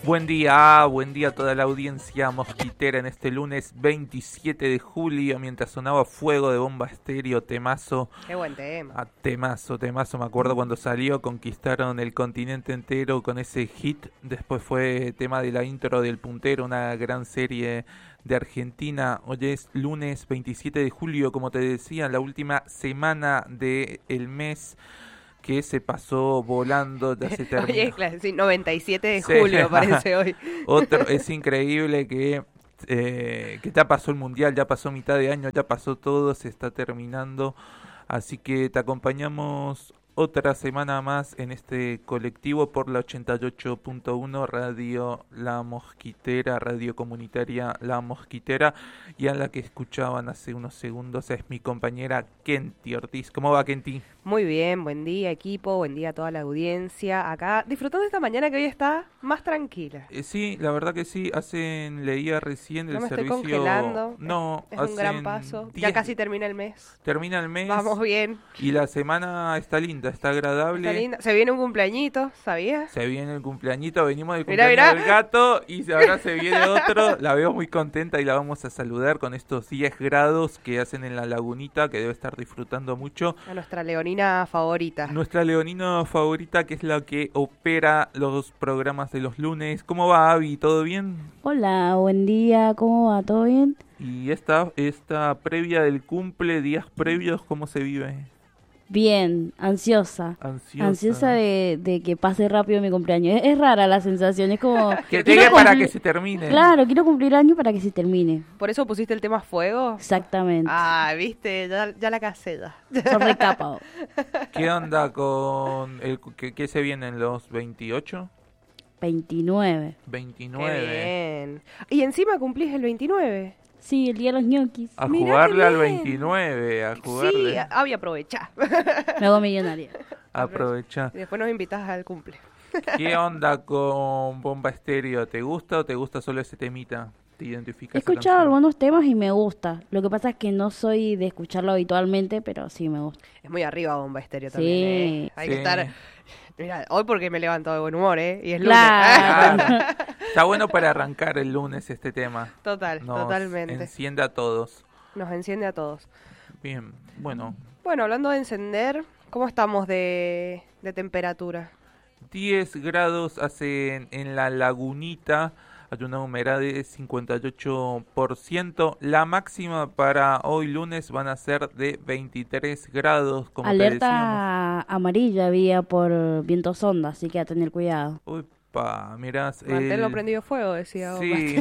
Buen día a toda la audiencia mosquitera en este lunes 27 de julio, mientras sonaba Fuego de Bomba Estéreo, temazo. Qué buen tema. Temazo, me acuerdo cuando salió, conquistaron el continente entero con ese hit, después fue tema de la intro del Puntero, una gran serie de Argentina. Hoy es lunes 27 de julio, como te decía, la última semana del mes, que se pasó volando, ya se terminó. Oye, claro, sí, 97 de julio parece hoy. Es increíble que ya pasó el mundial, ya pasó mitad de año, ya pasó todo, se está terminando. Así que te acompañamos otra semana más en este colectivo por la 88.1 Radio La Mosquitera, radio comunitaria La Mosquitera, y a la que escuchaban hace unos segundos es mi compañera Kenty Ortiz. ¿Cómo va, Kenty? Muy bien, buen día equipo, buen día a toda la audiencia. Acá disfrutando esta mañana que hoy está más tranquila. Sí, la verdad que sí. Leía recién el no me servicio. Estoy congelando. No, es un gran paso. Ya casi termina el mes. Termina el mes. Vamos bien. Y la semana está linda, está agradable. Está linda. Se viene un cumpleañito, ¿sabías? Se viene el cumpleañito, venimos del cumpleaños del gato y ahora se viene otro. La veo muy contenta y la vamos a saludar con estos 10 grados que hacen en la lagunita, que debe estar disfrutando mucho. A nuestra leonina favorita. Nuestra leonina favorita, que es la que opera los programas de los lunes. ¿Cómo va, Abby? ¿Todo bien? Hola, buen día, ¿cómo va? ¿Todo bien? Y esta previa del cumple, días previos, ¿cómo se vive? Bien, ansiosa de que pase rápido mi cumpleaños. Es rara la sensación, es como... que llegue para que se termine. Claro, quiero cumplir año para que se termine. ¿Por eso pusiste el tema Fuego? Exactamente. Ah, viste, ya la casé ya. Son recapado. ¿Qué onda con qué se vienen los 28? 29. 29. Qué bien. Y encima cumplís el 29. Sí, el día de los ñoquis. A jugarle al 29, a jugarle. Sí, Abby, aprovechá. Me hago millonaria. Aprovecha. Y después nos invitas al cumple. ¿Qué onda con Bomba Estéreo? ¿Te gusta o te gusta solo ese temita? ¿Te identificas? He escuchado algunos temas y me gusta. Lo que pasa es que no soy de escucharlo habitualmente, pero sí me gusta. Es muy arriba Bomba Estéreo Sí. también, Hay que estar... Mira, hoy porque me levanto de buen humor, Y es lunes. Claro. Está bueno para arrancar el lunes este tema. Totalmente. Enciende a todos. Nos enciende a todos. Bien, bueno. Bueno, hablando de encender, ¿cómo estamos de temperatura? 10 grados hacen en la lagunita. Hay una humedad de 58%. La máxima para hoy lunes van a ser de 23 grados, como te decíamos. Alerta amarilla había por vientos ondas, así que a tener cuidado. Upa, mirás. Manténlo prendido fuego, decía. Sí,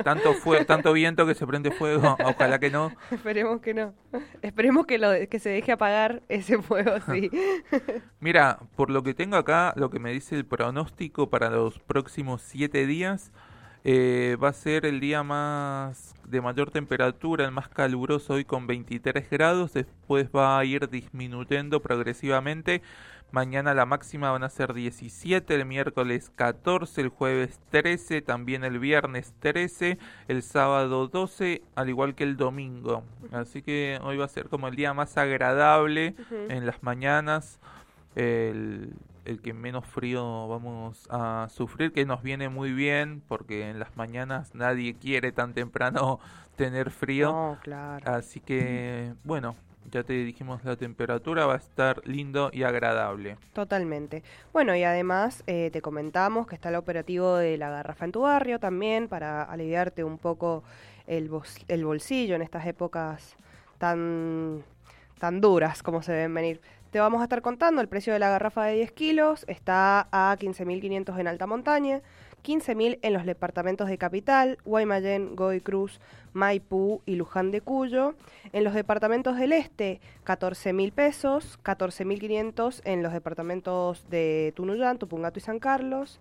tanto viento que se prende fuego. Ojalá que no. Esperemos que no. Esperemos que se deje apagar ese fuego, sí. Mira, por lo que tengo acá, lo que me dice el pronóstico para los próximos 7 días... va a ser el día de mayor temperatura, el más caluroso hoy con 23 grados, después va a ir disminuyendo progresivamente. Mañana la máxima van a ser 17, el miércoles 14, el jueves 13, también el viernes 13, el sábado 12, al igual que el domingo. Así que hoy va a ser como el día más agradable en las mañanas, el que menos frío vamos a sufrir, que nos viene muy bien, porque en las mañanas nadie quiere tan temprano tener frío. No, claro. Así que, bueno, ya te dijimos la temperatura, va a estar lindo y agradable. Totalmente. Bueno, y además te comentamos que está el operativo de la garrafa en tu barrio también, para aliviarte un poco el bolsillo en estas épocas tan duras como se deben venir. Te vamos a estar contando el precio de la garrafa de 10 kilos, está a 15.500 en alta montaña, 15.000 en los departamentos de Capital, Guaymallén, Godoy Cruz, Maipú y Luján de Cuyo. En los departamentos del Este, 14.000 pesos, 14.500 en los departamentos de Tunuyán, Tupungato y San Carlos,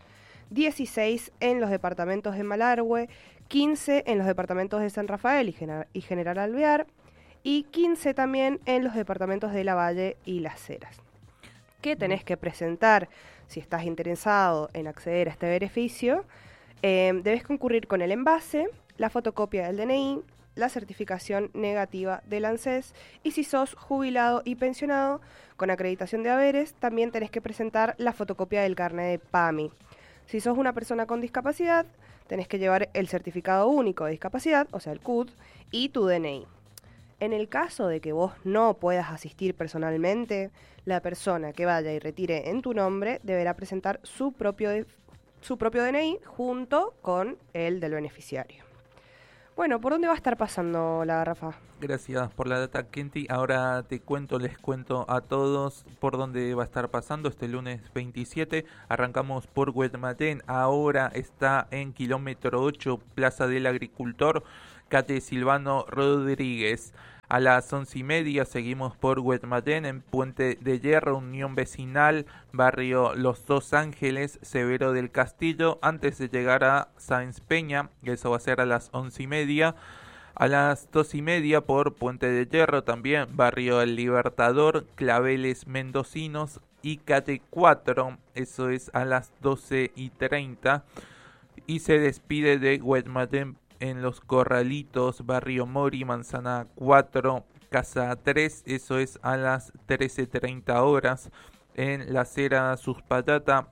16 en los departamentos de Malargüe, 15 en los departamentos de San Rafael y General Alvear, y 15 también en los departamentos de Lavalle y Las Heras. ¿Qué tenés que presentar si estás interesado en acceder a este beneficio? Debes concurrir con el envase, la fotocopia del DNI, la certificación negativa del ANSES, y si sos jubilado y pensionado con acreditación de haberes, también tenés que presentar la fotocopia del carnet de PAMI. Si sos una persona con discapacidad, tenés que llevar el certificado único de discapacidad, o sea, el CUD, y tu DNI. En el caso de que vos no puedas asistir personalmente, la persona que vaya y retire en tu nombre deberá presentar su propio DNI junto con el del beneficiario. Bueno, ¿por dónde va a estar pasando la garrafa? Gracias por la data, Kenty. Ahora les cuento a todos por dónde va a estar pasando este lunes 27. Arrancamos por Guaymallén. Ahora está en kilómetro 8, Plaza del Agricultor, calle Silvano Rodríguez. A las 11:30 seguimos por Guaymallén, en Puente de Hierro, Unión Vecinal, barrio Los Dos Ángeles, Severo del Castillo, antes de llegar a Sáenz Peña, que eso va a ser a las 11:30. A las 2:30 por Puente de Hierro, también barrio El Libertador, Claveles Mendocinos y calle 4, eso es a las 12:30. Y se despide de Guaymallén en Los Corralitos, barrio Mori, manzana 4, casa 3, eso es a las 13:30 horas. En Las Heras Uspallata,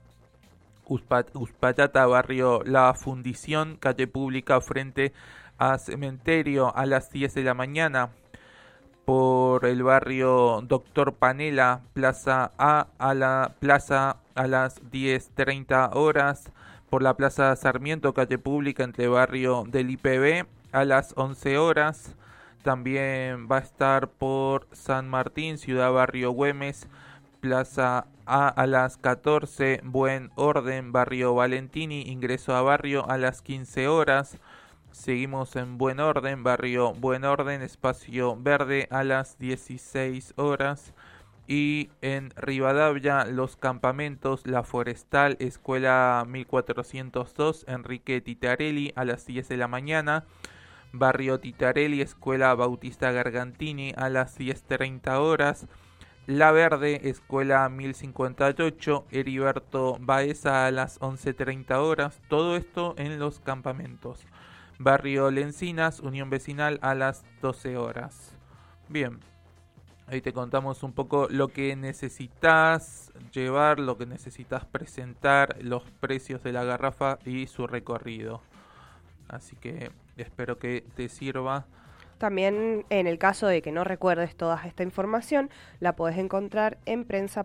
barrio La Fundición, calle Pública frente a Cementerio, a las 10 de la mañana. Por el barrio Doctor Panela, plaza a las 10:30 horas. Por la Plaza Sarmiento, calle Pública, entre barrio del IPB, a las 11 horas. También va a estar por San Martín, Ciudad Barrio Güemes, Plaza a las 14, Buen Orden, barrio Valentini, ingreso a barrio a las 15 horas. Seguimos en Buen Orden, barrio Buen Orden, espacio verde a las 16 horas. Y en Rivadavia, Los Campamentos, La Forestal, Escuela 1402, Enrique Titarelli, a las 10 de la mañana. Barrio Titarelli, Escuela Bautista Gargantini, a las 10:30 horas. La Verde, Escuela 1058, Heriberto Baeza, a las 11:30 horas. Todo esto en Los Campamentos. Barrio Lencinas, Unión Vecinal, a las 12 horas. Bien. Ahí te contamos un poco lo que necesitas llevar, lo que necesitas presentar, los precios de la garrafa y su recorrido. Así que espero que te sirva. También, en el caso de que no recuerdes toda esta información, la podés encontrar en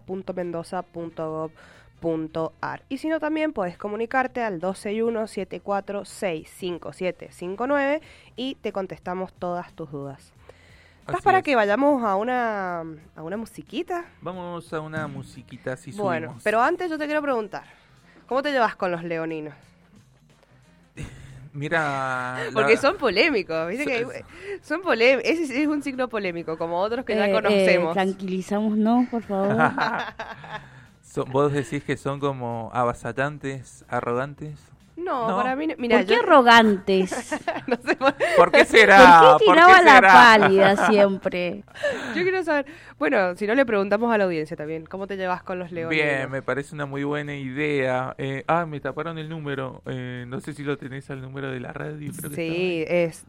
prensa.mendoza.gov.ar. Y si no, también podés comunicarte al 261-746-5759 y te contestamos todas tus dudas. ¿Estás para que vayamos a una musiquita? Vamos a una musiquita si subimos. Bueno, pero antes yo te quiero preguntar, ¿cómo te llevas con los leoninos? Mira... Porque son polémicos, ¿viste? Que son polémicos. Ese es un signo polémico, como otros que ya conocemos. Tranquilizámonos, por favor. ¿Vos decís que son como avasallantes, arrogantes? No, para mí... Mira, ¿por qué arrogantes? No sé ¿por qué será? ¿Por qué tiraba la pálida siempre? Yo quiero saber... Bueno, si no, le preguntamos a la audiencia también. ¿Cómo te llevas con los leoninos? Bien, me parece una muy buena idea. Me taparon el número. No sé si lo tenés al número de la radio. Creo sí, es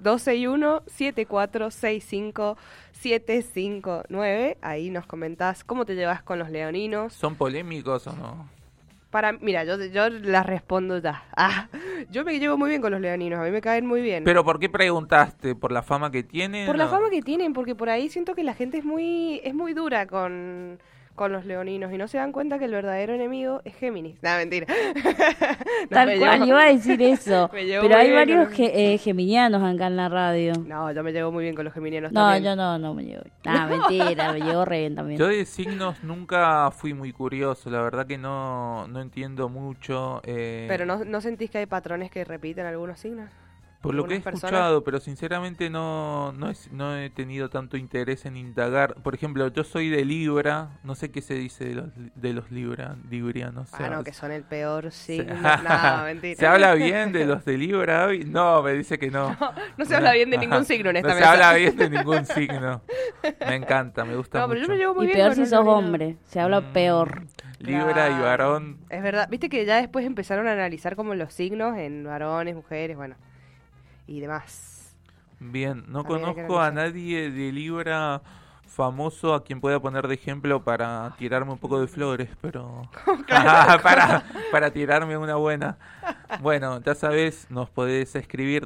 261-7465-759. Ahí nos comentás cómo te llevas con los leoninos. ¿Son polémicos o no? Mira, yo las respondo ya. Yo me llevo muy bien con los leoninos, a mí me caen muy bien. ¿Pero por qué preguntaste? ¿Por la fama que tienen? Por la fama que tienen, porque por ahí siento que la gente es muy dura con los leoninos y no se dan cuenta que el verdadero enemigo es Géminis. No, mentira. Tal cual, iba a decir eso. Pero hay varios geminianos acá en la radio. No, yo me llevo muy bien con los geminianos también. Yo no me llevo. Mentira, me llevo re bien también. Yo de signos nunca fui muy curioso, la verdad que no entiendo mucho. ¿Pero no sentís que hay patrones que repiten algunos signos? Por lo que he escuchado, pero sinceramente no he tenido tanto interés en indagar. Por ejemplo, yo soy de Libra, no sé qué se dice de los librianos. No, que son el peor signo. No, mentira. ¿Se habla bien de los de Libra? No, me dice que no. No se habla bien de ningún signo en esta mesa. No se habla bien de ningún signo. Me encanta, me gusta mucho. Pero yo me llevo muy bien peor si sos hombre, se habla peor. Libra y varón. Es verdad, viste que ya después empezaron a analizar como los signos en varones, mujeres, bueno. Y demás. Bien, no conozco a nadie de Libra famoso a quien pueda poner de ejemplo para tirarme un poco de flores, pero para tirarme una buena. Bueno, ya sabes, nos podés escribir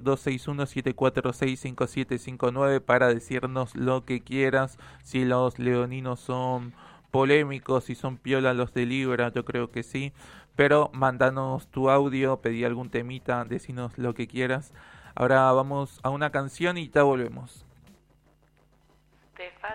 261-746-5759 para decirnos lo que quieras. Si los leoninos son polémicos, si son piola los de Libra, yo creo que sí. Pero mándanos tu audio, pedí algún temita, decinos lo que quieras. Ahora vamos a una canción y ya volvemos. Te falta